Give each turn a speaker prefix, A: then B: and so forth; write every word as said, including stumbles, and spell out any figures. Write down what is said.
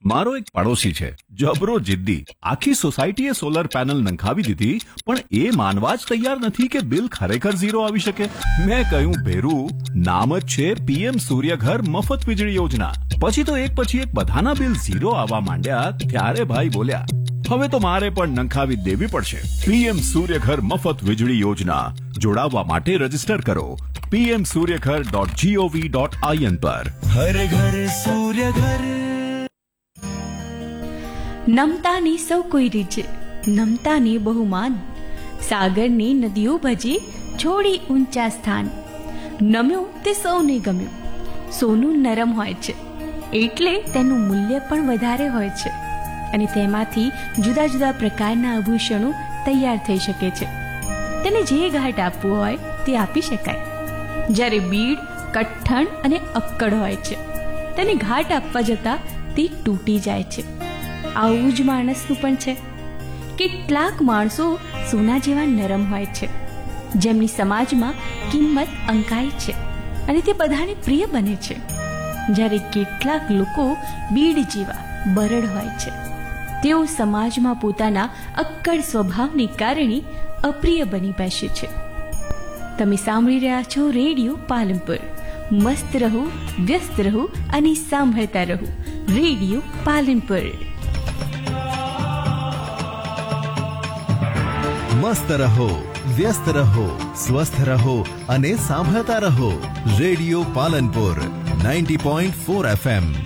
A: મારો એક પડોશી છે, જબરો જિદ્દી. આખી સોસાયટીએ સોલર પેનલ નંખાવી દીધી, પણ એ માનવા જ તૈયાર નથી કે બિલ ખરેખર ઝીરો આવી શકે. મેં કહ્યું, ભેરું, નામ જ છે પીએમ સૂર્યઘર મફત વીજળી યોજના. પછી તો એક પછી એક બધાના બિલ ઝીરો આવવા માંડ્યા. ત્યારે ભાઈ બોલ્યા, હવે તો મારે પણ નંખાવી દેવી પડશે. પીએમ સૂર્યઘર મફત વીજળી યોજના. જોડાવા માટે રજીસ્ટર કરો PM Suryaghar dot GOV dot IN પર.
B: હર ઘર સૂર્યઘર.
C: નમતાની સૌ કોઈ રીછે, નમતાની બહુમાન. સાગરની નદીઓ ભજી, છોડી ઊંચા સ્થાન. નમ્યું તે સૌને ગમ્યું. સોનું નરમ હોય છે, એટલે તેનું મૂલ્ય પણ વધારે હોય છે, અને તેમાંથી જુદા જુદા પ્રકારના આભૂષણો તૈયાર થઈ શકે છે. તેને જે ઘાટ આપવું હોય તે આપી શકાય. જ્યારે બીડ, કઠણ અને અક્કડ હોય છે, તેને ઘાટ આપવા જતાં તે તૂટી જાય છે. આવું જ માણસનું પણ છે. કેટલાક માણસો સોના જેવા નરમ હોય છે, જેમની સમાજમાં કિંમત અંકાય છે, અને તે બધાને પ્રિય બને છે. જ્યારે કેટલાક લોકો બીડ જેવા બરડ હોય છે, તેઓ સમાજમાં પોતાના અક્કડ સ્વભાવને કારણે અપ્રિય બની બેસે છે. તમે સાંભળી રહ્યા છો રેડિયો પાલનપુર. મસ્ત રહો, વ્યસ્ત રહો અને સાંભળતા રહો રેડિયો પાલનપુર.
D: મસ્ત રહો, વ્યસ્ત રહો, સ્વસ્થ રહો અને સાંભળતા રહો radio Palanpur ninety point four FM.